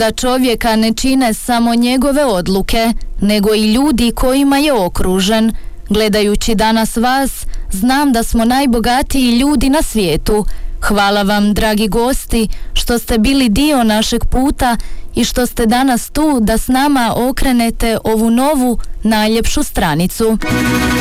Da čovjeka ne čine samo njegove odluke, nego i ljudi kojima je okružen. Gledajući danas vas, znam da smo najbogatiji ljudi na svijetu. Hvala vam, dragi gosti, što ste bili dio našeg puta i što ste danas tu da s nama okrenete ovu novu, najljepšu stranicu.